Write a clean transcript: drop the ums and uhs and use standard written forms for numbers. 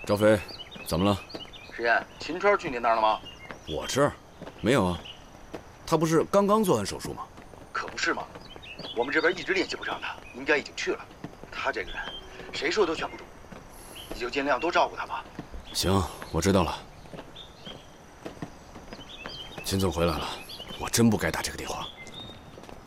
赵飞，怎么了？ 石岩，秦川去你那儿了吗？ 我这儿没有啊，他不是刚刚做完手术吗？ 可不是嘛，我们这边一直联系不上他，应该已经去了。他这个人，谁说都劝不住，你就尽量多照顾他吧。 行，我知道了。秦总回来了，我真不该打这个电话。